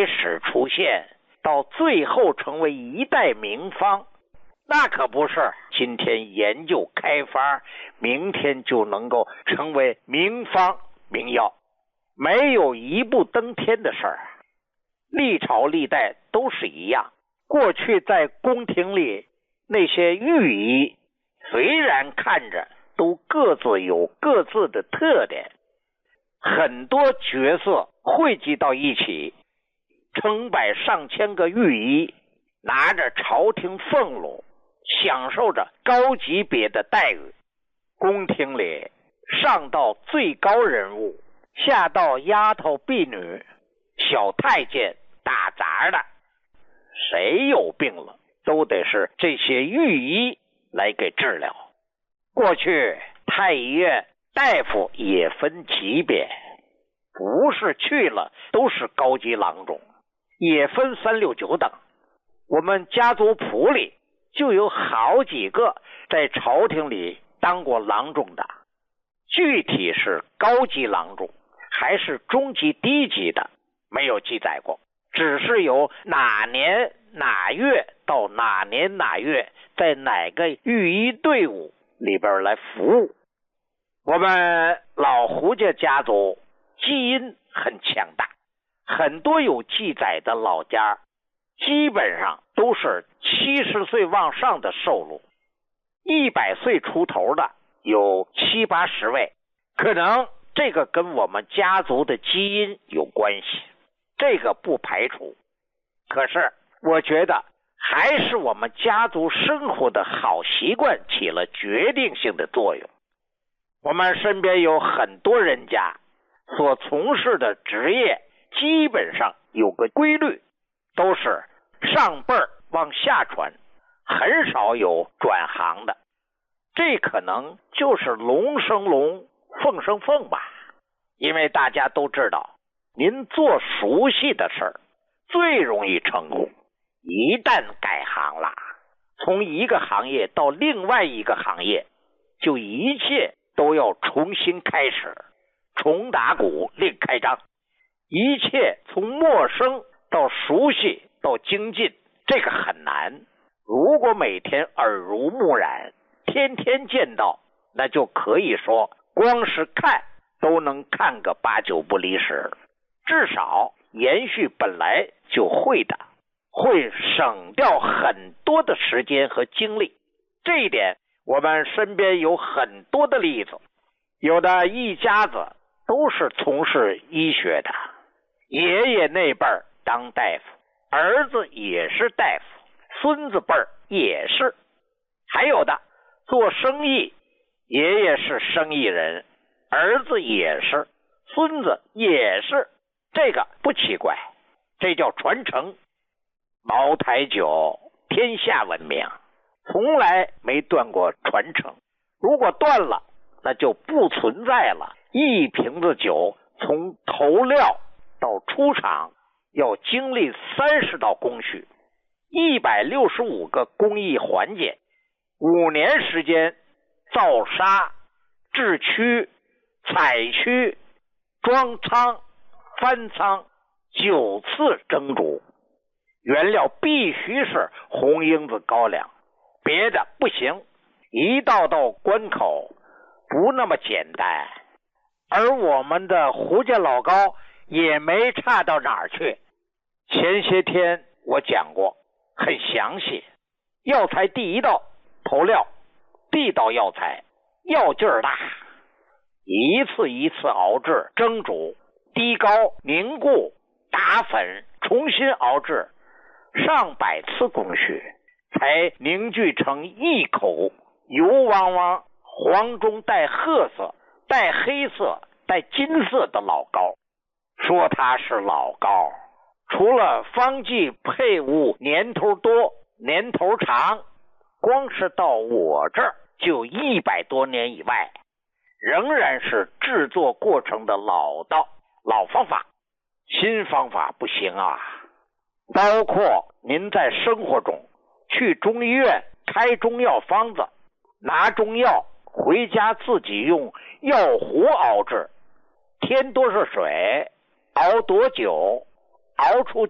开始出现，到最后成为一代名方，那可不是今天研究开发，明天就能够成为名方名药，没有一步登天的事儿。历朝历代都是一样，过去在宫廷里那些御医，虽然看着都各自有各自的特点，很多角色汇集到一起，成百上千个御医拿着朝廷俸禄，享受着高级别的待遇。宫廷里上到最高人物，下到丫头婢女、小太监、打杂的，谁有病了都得是这些御医来给治疗。过去太医院大夫也分级别，不是去了都是高级郎中，也分3、6、9等。我们家族谱里就有好几个在朝廷里当过郎中的，具体是高级郎中还是中级低级的没有记载过，只是有哪年哪月到哪年哪月在哪个御医队伍里边来服务。我们老胡家家族基因很强大，很多有记载的老家基本上都是70岁往上的寿禄，100岁出头的有70、80位，可能这个跟我们家族的基因有关系，这个不排除。可是我觉得还是我们家族生活的好习惯起了决定性的作用。我们身边有很多人家所从事的职业基本上有个规律，都是上辈儿往下传，很少有转行的。这可能就是龙生龙，凤生凤吧。因为大家都知道，您做熟悉的事儿最容易成功，一旦改行了，从一个行业到另外一个行业，就一切都要重新开始，重打鼓另开张，一切从陌生到熟悉到精进，这个很难。如果每天耳濡目染，天天见到，那就可以说光是看都能看个8、9不离十，至少延续本来就会的，会省掉很多的时间和精力。这一点我们身边有很多的例子，有的一家子都是从事医学的，爷爷那辈儿当大夫，儿子也是大夫，孙子辈儿也是，还有的做生意，爷爷是生意人，儿子也是，孙子也是，这个不奇怪，这叫传承。茅台酒天下闻名，从来没断过传承，如果断了，那就不存在了。一瓶子酒从投料到出厂要经历30道工序，165个工艺环节，5年时间造沙、制曲、采曲、装仓、翻仓，9次蒸煮，原料必须是红缨子高粱，别的不行，一道道关口不那么简单。而我们的胡家老高也没差到哪儿去。前些天我讲过，很详细。药材第1道投料，地道药材，药劲儿大，一次一次熬制、蒸煮、低高、凝固、打粉，重新熬制，上百次工序，才凝聚成一口油汪汪、黄中带褐色、带黑色、带金色的老膏。说它是老膏，除了方剂配伍年头多、年头长，光是到我这儿就100多年以外，仍然是制作过程的老道、老方法，新方法不行啊。包括您在生活中去中医院开中药方子，拿中药回家自己用药壶熬制，添多少水，熬多久，熬出